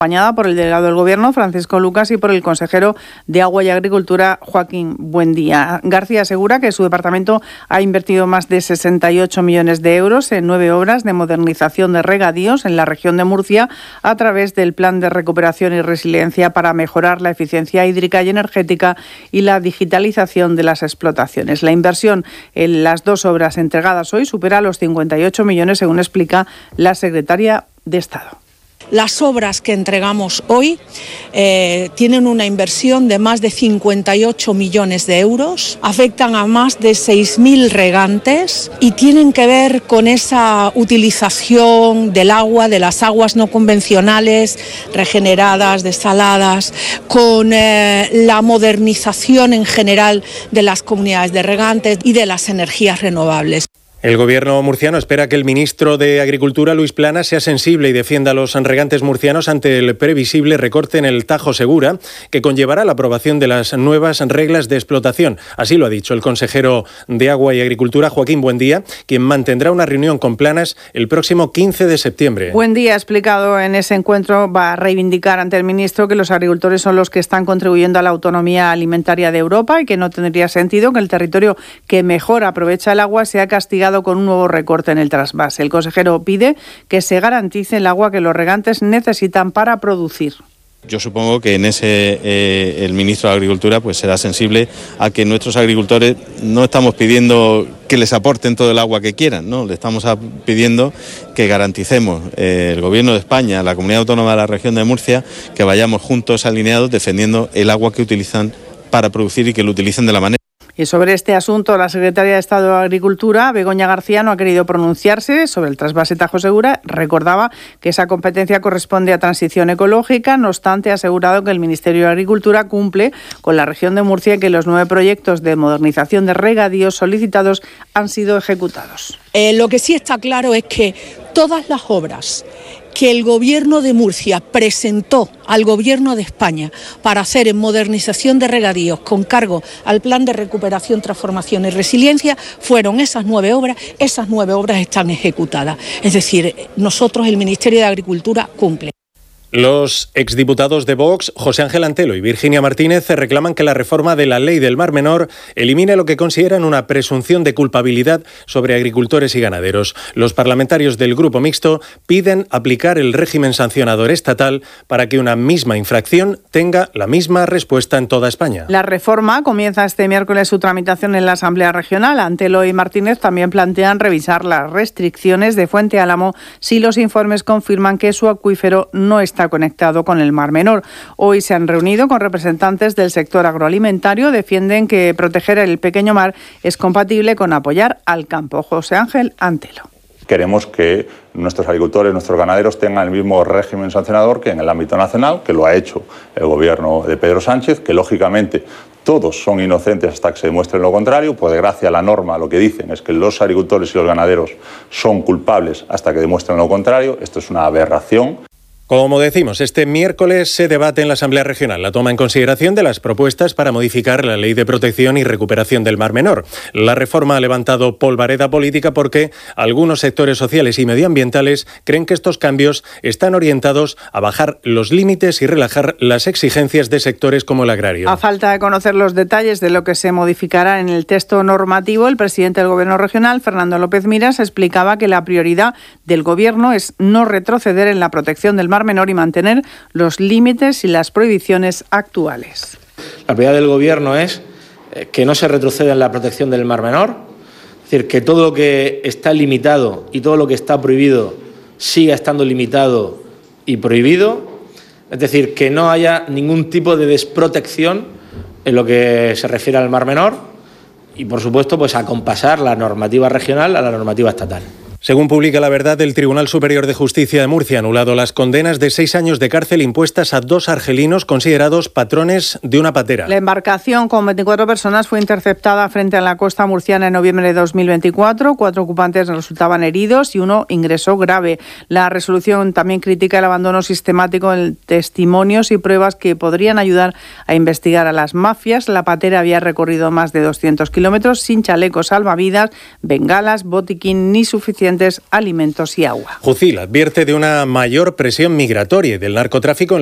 acompañada por el delegado del Gobierno, Francisco Lucas, y por el consejero de Agua y Agricultura, Joaquín Buendía. García asegura que su departamento ha invertido más de 68 millones de euros en 9 obras de modernización de regadíos en la región de Murcia a través del Plan de Recuperación y Resiliencia para mejorar la eficiencia hídrica y energética y la digitalización de las explotaciones. La inversión en las 2 obras entregadas hoy supera los 58 millones, según explica la secretaria de Estado. Las obras que entregamos hoy tienen una inversión de más de 58 millones de euros, afectan a más de 6.000 regantes y tienen que ver con esa utilización del agua, de las aguas no convencionales, regeneradas, desaladas, con la modernización en general de las comunidades de regantes y de las energías renovables. El Gobierno murciano espera que el ministro de Agricultura, Luis Planas, sea sensible y defienda a los regantes murcianos ante el previsible recorte en el Tajo Segura, que conllevará la aprobación de las nuevas reglas de explotación. Así lo ha dicho el consejero de Agua y Agricultura, Joaquín Buendía, quien mantendrá una reunión con Planas el próximo 15 de septiembre. Buendía ha explicado en ese encuentro, va a reivindicar ante el ministro que los agricultores son los que están contribuyendo a la autonomía alimentaria de Europa y que no tendría sentido que el territorio que mejor aprovecha el agua sea castigado con un nuevo recorte en el trasvase. El consejero pide que se garantice el agua que los regantes necesitan para producir. Yo supongo que en ese el ministro de Agricultura pues será sensible a que nuestros agricultores no estamos pidiendo que les aporten todo el agua que quieran, ¿no? Le estamos pidiendo que garanticemos el Gobierno de España, la Comunidad Autónoma de la Región de Murcia, que vayamos juntos alineados defendiendo el agua que utilizan para producir y que lo utilicen de la manera. Y sobre este asunto, la secretaria de Estado de Agricultura, Begoña García, no ha querido pronunciarse sobre el trasvase Tajo Segura. Recordaba que esa competencia corresponde a Transición Ecológica. No obstante, ha asegurado que el Ministerio de Agricultura cumple con la región de Murcia y que los 9 proyectos de modernización de regadíos solicitados han sido ejecutados. Lo que sí está claro es que todas las obras que el Gobierno de Murcia presentó al Gobierno de España para hacer en modernización de regadíos con cargo al Plan de Recuperación, Transformación y Resiliencia fueron esas 9 obras. Esas 9 obras están ejecutadas. Es decir, nosotros, el Ministerio de Agricultura, cumple. Los exdiputados de Vox, José Ángel Antelo y Virginia Martínez, reclaman que la reforma de la Ley del Mar Menor elimine lo que consideran una presunción de culpabilidad sobre agricultores y ganaderos. Los parlamentarios del Grupo Mixto piden aplicar el régimen sancionador estatal para que una misma infracción tenga la misma respuesta en toda España. La reforma comienza este miércoles su tramitación en la Asamblea Regional. Antelo y Martínez también plantean revisar las restricciones de Fuente Álamo si los informes confirman que su acuífero no está conectado con el Mar Menor. Hoy se han reunido con representantes del sector agroalimentario. Defienden que proteger el pequeño mar es compatible con apoyar al campo. José Ángel Antelo. Queremos que nuestros agricultores, nuestros ganaderos tengan el mismo régimen sancionador que en el ámbito nacional, que lo ha hecho el gobierno de Pedro Sánchez, que lógicamente todos son inocentes hasta que se demuestre lo contrario. Por desgracia, la norma lo que dicen es que los agricultores y los ganaderos son culpables hasta que demuestren lo contrario. Esto es una aberración. Como decimos, este miércoles se debate en la Asamblea Regional la toma en consideración de las propuestas para modificar la Ley de Protección y Recuperación del Mar Menor. La reforma ha levantado polvareda política porque algunos sectores sociales y medioambientales creen que estos cambios están orientados a bajar los límites y relajar las exigencias de sectores como el agrario. A falta de conocer los detalles de lo que se modificará en el texto normativo, el presidente del Gobierno regional, Fernando López Miras, explicaba que la prioridad del Gobierno es no retroceder en la protección del Mar Menor y mantener los límites y las prohibiciones actuales. La prioridad del Gobierno es que no se retroceda en la protección del Mar Menor, es decir, que todo lo que está limitado y todo lo que está prohibido siga estando limitado y prohibido, es decir, que no haya ningún tipo de desprotección en lo que se refiere al Mar Menor y, por supuesto, pues acompasar la normativa regional a la normativa estatal. Según publica La Verdad, el Tribunal Superior de Justicia de Murcia ha anulado las condenas de 6 años de cárcel impuestas a 2 argelinos considerados patrones de una patera. La embarcación con 24 personas fue interceptada frente a la costa murciana en noviembre de 2024. 4 ocupantes resultaban heridos y 1 ingresó grave. La resolución también critica el abandono sistemático de testimonios y pruebas que podrían ayudar a investigar a las mafias. La patera había recorrido más de 200 kilómetros sin chalecos salvavidas, bengalas, botiquín ni suficiente suficientes alimentos y agua. Jucil advierte de una mayor presión migratoria y del narcotráfico